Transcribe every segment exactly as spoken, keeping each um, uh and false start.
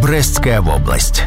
Брэсцкая вобласць.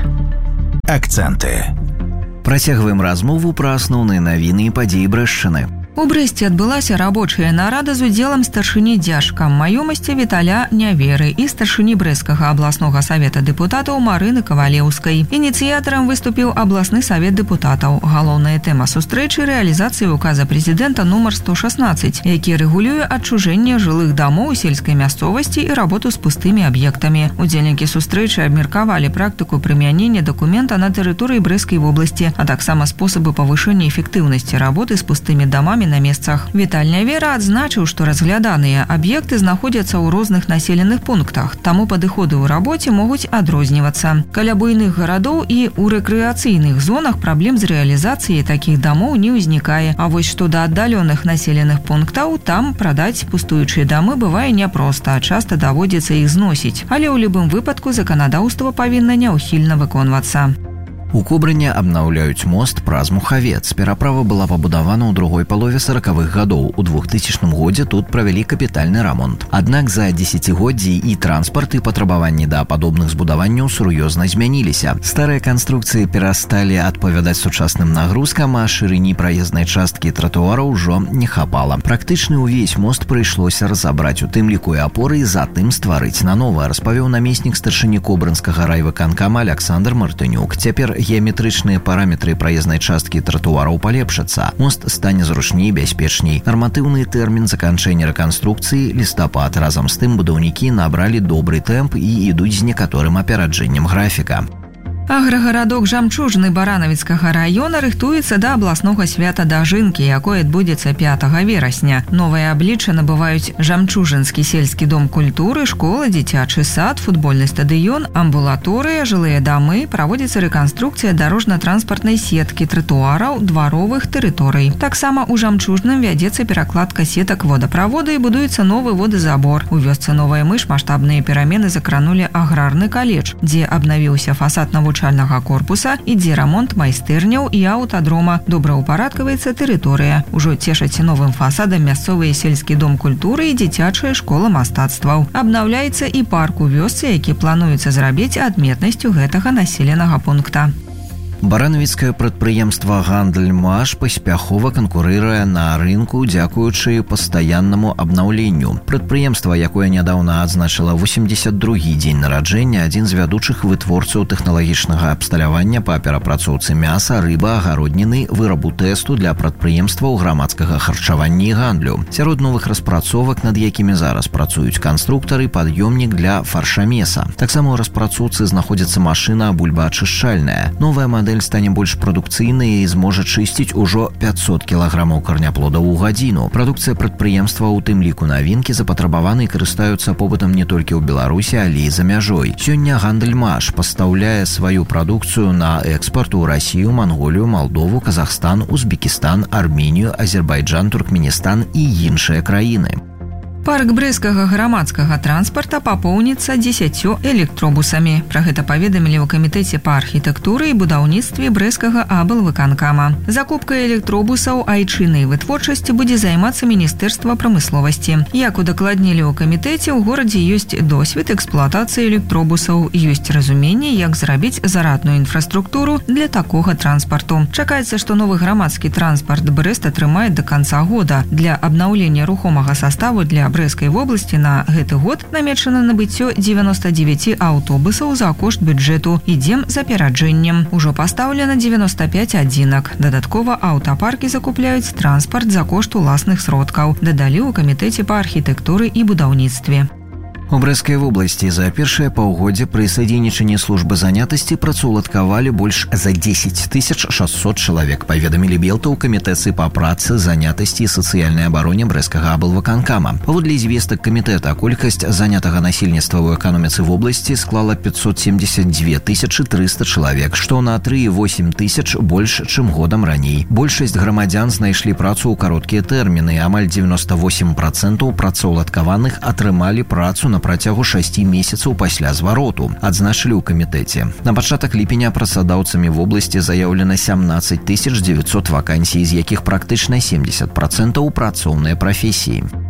Акцэнты. Працягваем размову пра асноўныя навіны і падзеі Брэшчыны. У Брэсце адбылася рабочая нарада з удзелам старшыні дзяржкам маёмасці Віталя Няверы і старшыні Брэсцкага абласнога савета дэпутатаў Марыны Кавалеўскай. Ініцыятарам выступіў абласны савет дэпутатаў. Галоўная тэма сустрэчы – рэалізацыя указа прэзідэнта нумар сто шаснаццаць, які рэгулюе адчужэнне жылых дамоў сельскай мясцовасці і работу з пустымі аб'ектамі. Удзельнікі сустрэчы абмеркавалі практыку прымянення дакумента на тэрыторыі Брэсцкай вобласці, а таксама спосабы павышэння эфектыўнасці работы з пустымі дамамі на месцах. Віталь Нявера адзначыў, што разгляданыя аб'екты знаходзяцца ў розных населеных пунктах, таму падыходы ў рабоце могуць адрознівацца. Каля буйных гарадоў і ў рэкрэацыйных зонах праблем з рэалізацыяй такіх дамоў не ўзнікае. А вось што да аддаленых населеных пунктаў, там прадаць пустуючыя дамы бывае няпроста, а часта даводзіцца іх зносіць. Але ў любым выпадку заканадаўства павінна няўхільна выконвацца. У Кобрыне абнаўляюць мост праз Мухавец. Пераправа была пабудавана ў другой палове саракавых гадоў. У двухтысячным годзе тут правялі капітальны рамонт. Аднак за дзесяцігоддзі і транспарт і патрабаванні да падобных збудаванняў сур'ёзна змяніліся. Старыя канструкцыі перасталі адпавядаць сучасным нагрузкам, а шырыні праезнай часткі тратуара ўжо не хапала. Практычна ўвесь мост прыйшлося разабраць, у тым ліку і апоры, і затым стварыць нанова, распавёў намеснік старшыні Кобрынскага райвыканкама Александр Мартынюк. Цяпер геаметрычныя параметры праезнай часткі тратуараў палепшацца. Мост стане зручней, бяспечней. Нарматыўны тэрмін заканчэння рэканструкцыі – лістапад. Разам з тым будаўнікі набралі добры тэмп і ідуць з некаторым апераджэннем графіка. Аграгарадок Жамчужны Баранавіцкага раёна рыхтуецца да абласнога свята Дажынкі, якое адбудзецца пятага верасня. Новае аблічча набываюць Жамчужынскі сельскі дом культуры, школа, дзіцячы сад, футбольны стадыён, амбулаторыя, жылыя дамы, праводзіцца рэканструкцыя дарожна-транспартнай сеткі, тратуараў, дваровых тэрыторый. Таксама ў Жамчужным вядзецца перакладка сетак водаправода і будуецца новы водазабор. У вёсцы Новая Мыш маштабныя перамены закранулі аграрны каледж, дзе абнавіўся фасад навучальнага корпуса, ідзе рамонт майстэрняў і аўтадрома. Добраўпарадкаваецца тэрыторыя. Ужо цешаць новым фасадам мясцовыя сельскі дом культуры і дзіцячая школа мастацтваў. Абнаўляецца і парк у вёсцы, які плануецца зрабіць адметнасцю гэтага населенага пункта. Баранавіцкае прадпрыемства «Гандаль-Маш» паспяхова канкурыруе на рынку дзякуючы пастаяннаму абнаўленню. Прадпрыемства, якое нядаўна адзначыла восемьдесят другі дзень нараджэння, адзін з вядучых вытворцаў тэхналагічнага абсталявання па перапрацоўцы мяса, рыба, агародніны, вырабу тэсту для прадпрыемстваў грамадскага харчавання і гандлю. Сярод новых распрацовак, над якімі зараз працуюць канструктары, пад'ёмнік для фаршамеса. Таксама ў распрацоўцы знаходзіцца машына бульбаачышчальная. Новая модель стане больш прадукцыйнай і зможа чысціць ужо пятьсот кілаграмаў карняплодаў у гадзіну. Прадукцыя прадпрыемства, у тым ліку навінкі, запатрабаваны і карыстаюцца побытам не толькі ў Беларусі, але і за мяжой. Сёння «Гандаль-Маш» пастаўляе сваю прадукцыю на экспарт у Расію, Манголію, Малдову, Казахстан, Узбекістан, Арменію, Азербайджан, Туркменістан і іншыя краіны. Парк брэсцкага грамадскага транспарта папоўніцца дзесяццю электробусамі. Пра гэта паведамілі ў камітэце па архітэктуры і будаўніцтве брэсцкага аблвыканкама. Закупкай электробусаў айчыннай вытворчасці будзе займацца Міністэрства прамысловасці. Як удакладнілі ў камітэце, у горадзе ёсць досвед эксплуатацыі электробусаў, ёсць разуменне, як зрабіць зарадную інфраструктуру для такога транспарту. Чакаецца, што новы грамадскі транспарт Брэст атрымае да канца года. Для абнаўлення рухомага саставу для Брэсцкай вобласці на гэты год намечана набыццё дзевяноста дзевяці аўтобусаў за кошт бюджэту. Ідзем з апераджэннем. Ужо пастаўлена дзевяноста пяць адзінак. Дадаткова аўтапаркі закупляюць транспарт за кошт уласных сродкаў, дадалі ў камітэце па архітэктуры і будаўніцтве. У Брэсцкай вобласці за першае паўгоддзе пры садзейнічанні службы занятасці працаўладкавалі больш за дзесяць тысяч шасцьсот чалавек, паведамілі Белта ў камітэцы па працы, занятасці і сацыяльнай абароне Брэсцкага аблвыканкама. Паводле звестак камітэта, колькасць занятага насельніцтва ў эканоміцы вобласці склала пятьсот семьдесят две тысячи триста чалавек, што на тры і восемь тысяч больш, чым годам раней. Большасць грамадзян знайшлі працу ў кароткія тэрміны, амаль дзевяносто восемь процентаў працаўладкаваных атрымалі працу на на працягу шасці месяцаў пасля звароту, адзначылі ў камітэце. На пачатак ліпеня працадаўцамі в обласці заяўлена сямнаццаць тысяч дзевяцьсот вакансій, з якіх практычна семьдесят процентаў працоўныя прафесіі.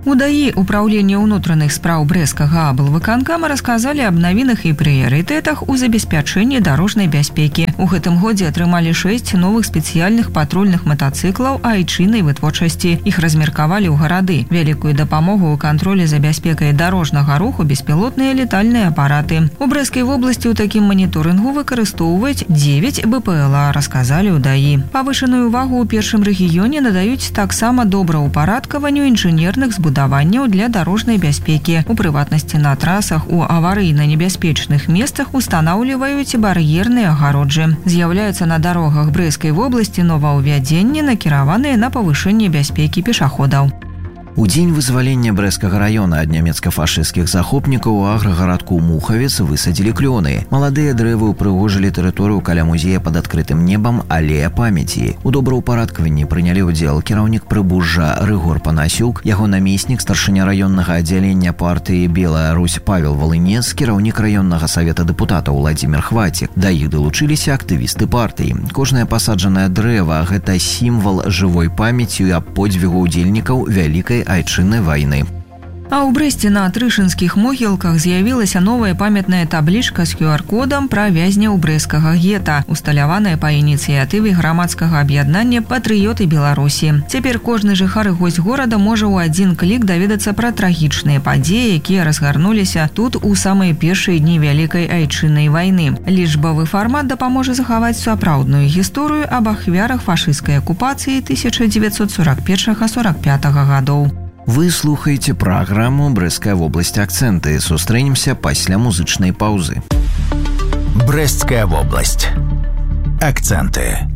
У ДАИ управления внутренних справ Брестскага аблвыканкама рассказали об новинах и приоритетах у забеспячэнні дорожной бяспеки. У гэтым годзе атрымалі шесть новых спецыяльных патрульных мотоциклаў айчыннай вытворчасці. Іх размеркавалі ў гарады. Вялікую дапамогу ў кантролі за бяспекай дорожнага руху беспілотныя летальныя апараты. У Брэсцкай вобласці ў такім маніторынгу выкарыстоўваюць девять БПЛА, рассказалі ў ДАИ. Павышаную увагу ў першым рэгіёне надаюць таксама добраўпарадкаванню інжынерных збудаванняў для дорожной бяспеки. У прыватнасці на трасах у аварыйна-небяспечных месцах устанаўліваюць бар'ерныя агароджы. З'яўляюцца на дарогах Брэсцкай вобласці новаўвядзенні, накіраваныя на павышэнне бяспекі пешаходаў. У дзень вызвалення Брэсцкага района ад нямецка-фашысцкіх захопнікаў у аграгарадку Мухавец высадзілі клёны. Маладыя дрэвы ўпрыгожылі тэрыторыю каля музея пад адкрытым небам алея памяці. У добраўпарадкаванні прынялі ўдзел кіраўнік Прыбужжа Рыгор Панасюк, яго намеснік старшыня раённага аддзялення партыі Белая Русь Павел Волынец, кіраўнік раённага савета дэпутатаў Владзімир Хвацік. Да іх далучыліся актывісты партыі. Кожнае пасаджанае дрэва – гэта сімвал жывой памяці аб подзвігу ўдзельнікаў вялікай айчыннай вайны. А ў Брэсце на Трышынскіх могілках з'явілася новая памятная таблічка з ку ар-кодам пра вязняў брэсцкага гета, усталяваная па ініцыятыве грамадскага аб'яднання «Патрыёты Беларусі». Цяпер кожны жыхар і госць горада можа ў адзін клік даведацца пра трагічныя падзеі, якія разгарнуліся тут у самыя першыя дні вялікай айчыннай вайны. Лічбавы фармат дапаможа захаваць сапраўдную гісторыю аб ахвярах фашысцкай акупацыі тысяча дзевяцьсот сорок першага — сорок пятага гадоў. Вы слухаеце праграму «Брэсцкая вобласць. Акцэнты». Сустрэнемся пасля музычнай паўзы. Брэсцкая вобласць. Акценты.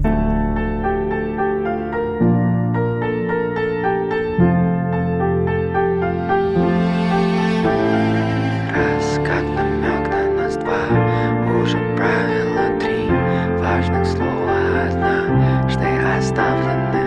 Раз как намек на нас два, уже правило три важных слова однажды оставлены